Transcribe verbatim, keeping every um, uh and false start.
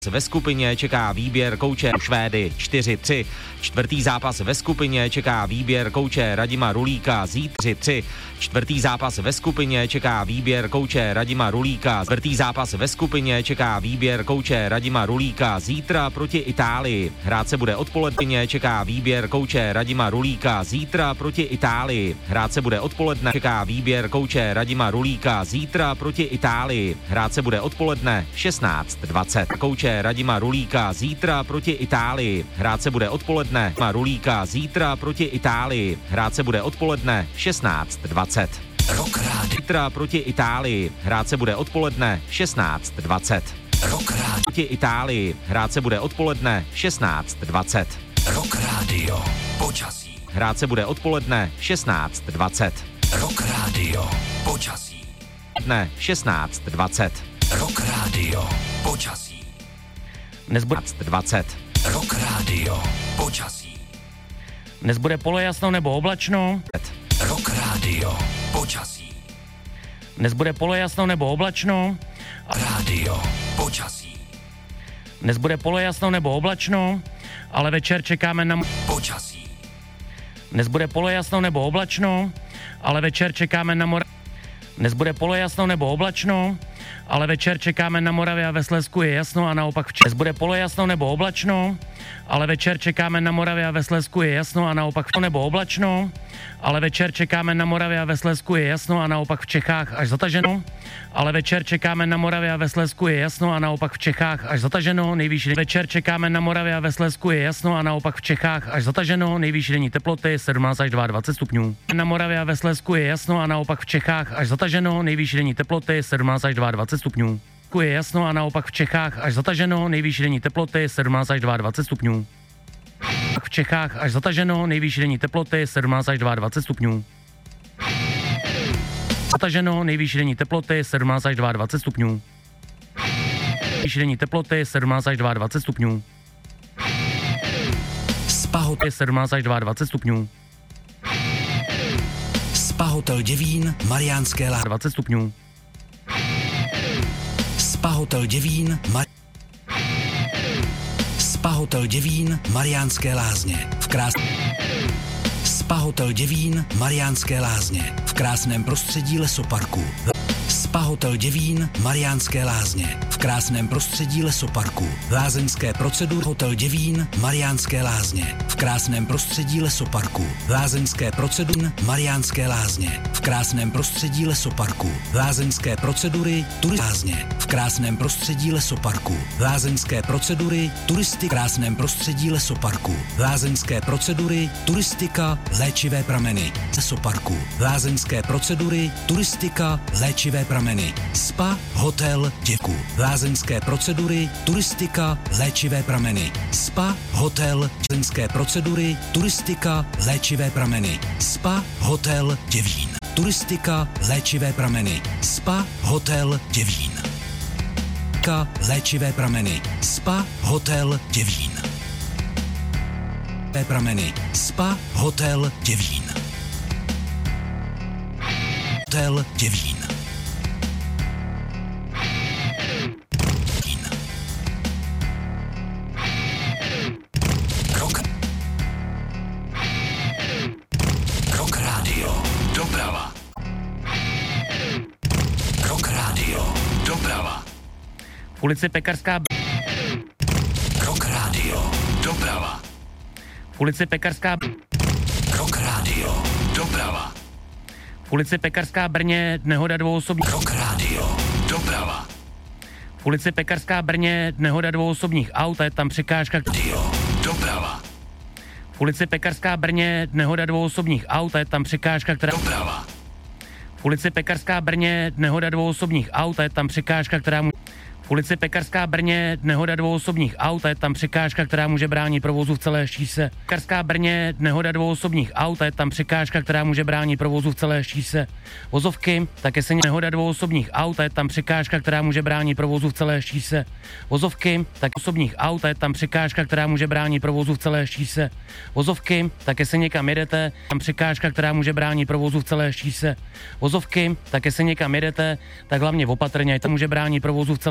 Ve skupině čeká výběr kouče Švédy čtyři tři. Čtvrtý zápas ve skupině čeká výběr kouče Radima Rulíka zítři tři. Čtvrtý zápas ve skupině čeká výběr kouče Radima Rulíka. Čtvrtý zápas ve skupině čeká výběr kouče Radima Rulíka zítra proti Itálii. Hrát se bude odpoledne, čeká výběr kouče Radima Rulíka zítra proti Itálii. Hrát se bude odpoledne, čeká výběr kouče Radima Rulíka zítra proti Itálii. Hrát se bude odpoledne šestnáct dvacet. Kouče Radima Rulíka zítra proti Itálii. Hrát se bude odpoledne. Rulíka zítra proti Itálii. Hrát se bude odpoledne šestnáct dvacet. Rock rádio. Zítra proti Itálii. Hrát se bude odpoledne šestnáct dvacet. Rock rádio. Proti Itálii. Hrát se bude odpoledne šestnáct dvacet. Rock rádio. Počasí. Hrát se bude odpoledne šestnáct dvacet. Rock rádio. Počasí. Dne šestnáct dvacet. Rock rádio. Počasí. Dnes bude dvacet. Rock rádio. Počasí. Dnes bude polojasno nebo oblačno. Rock rádio. Počasí. Dnes bude polojasno nebo oblačno. Rádio. Počasí. Dnes bude polojasno nebo oblačno, ale večer čekáme na... Počasí. Dnes bude polojasno nebo oblačno, ale večer čekáme na mor... Dnes bude polojasno nebo oblačno, ale večer čekáme na Moravě a ve Slezsku je jasno a naopak v Čechách. Dnes bude polojasno nebo oblačno, ale večer čekáme na Moravě a ve Slezsku je jasno a naopak v nebo oblačno, ale večer čekáme na Moravě a ve Slezsku je jasno a naopak v Čechách až zataženo, ale večer čekáme na Moravě a ve Slezsku je jasno a naopak v Čechách až zataženo, nejvyšší večer čekáme na Moravě a ve Slezsku je jasno a naopak v Čechách až zataženo, nejvyšší denní teploty sedmnáct až dvacet dva stupňů. Na Moravě a ve Slezsku je jasno a naopak v Čechách až zataženo, nejvyšší denní teploty sedmnáct až dvacet dva stupňů. Je jasno a naopak v Čechách až zataženo, nejvyšší denní teploty sedmnáct až dvacet dva stupňů. V Čechách až zataženo, nejvyšší denní teploty sedmnáct až dvacet dva stupňů. Zataženo, nejvyšší denní teploty sedmnáct až dvacet dva stupňů. Nejvyšší denní teploty sedmnáct až dvacet dva stupňů. Spa hotel sedmnáct až dvacet dva stupňů. Spa hotel Děvín, Mariánské Lázně. dvacet stupňů. Spa hotel Děvín, Mar... Spa hotel Děvín, Mariánské Lázně. V krás... Spa hotel Děvín, Mariánské Lázně. V krásném prostředí lesoparku. Spa hotel Děvín, Mariánské Lázně. V krásném prostředí lesoparku. Lázeňské procedury. Hotel Děvín, Mariánské Lázně. V krásném prostředí lesoparku. Lázeňské procedury. Mariánské Lázně. V krásném prostředí lesoparku. Lázeňské procedury. Turisty. Lázně. V krásném prostředí lesoparku. Lázeňské procedury. Turisty. V krásném prostředí lesoparku. Lázeňské procedury. Turistika. Léčivé prameny. Lesoparku. Lázeňské procedury. Turistika. Léčivé prameny. Spa, hotel, děku. Lázeňské procedury, turistika, léčivé prameny. Spa, hotel, lázeňské procedury, turistika, léčivé prameny. Spa, hotel, Děvín. Turistika, léčivé prameny. Spa, hotel, Děvín. Léčivé prameny. Spa, hotel, Děvín. Prameny. Spa, hotel, Děvín. Hotel, Děvín. Rock. Rock rádio. Doprava. Rock rádio. Doprava. V ulici Pekarská... Rock rádio. Doprava. V ulici Pekarská... Rock rádio. Doprava. V ulici Pekarská Brně nehoda dvou osobních... Rock rádio. Doprava. V ulici Pekarská Brně nehoda dvou osobních aut a je tam překážka... Radio. Doprava. V ulici Pekarská Brně nehoda dvou osobních aut a je tam překážka, která... Doprava. V ulici Pekarská Brně nehoda dvou osobních aut a je tam překážka, která mu... V ulici Pekarská Brně nehoda dvou osobních aut a je tam překážka, která může bránit provozu v celé šířce. Pekarská Brně nehoda dvou osobních aut a je tam překážka, která může bránit provozu v celé šířce. Vozovky, také se nehoda dvou osobních aut a je tam překážka, která může bránit provozu v celé šířce. Vozovky, tak osobních aut a je tam překážka, která může bránit provozu v celé šířce. Vozovky, také se někam jedete, tam překážka, která může bránit provozu v celé šířce. Vozovky, také se někam jedete, tak hlavně opatrně, to může bránit provozu v celé